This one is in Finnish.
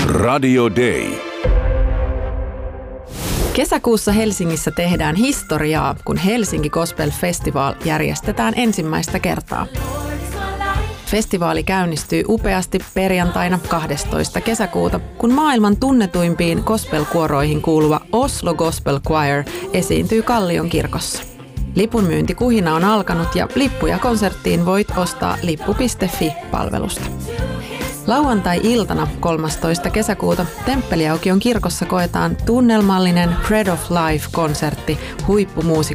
Radio Day. Kesäkuussa Helsingissä tehdään historiaa, kun Helsinki Gospel Festival järjestetään ensimmäistä kertaa. Festivaali käynnistyy upeasti perjantaina 12. kesäkuuta, kun maailman tunnetuimpiin gospelkuoroihin kuuluva Oslo Gospel Choir esiintyy Kallion kirkossa. Lipunmyyntikuhina on alkanut ja lippuja konserttiin voit ostaa lippu.fi-palvelusta. Lauantai-iltana 13. kesäkuuta Temppeliaukion kirkossa koetaan tunnelmallinen Bread of Life-konsertti huippumuusikon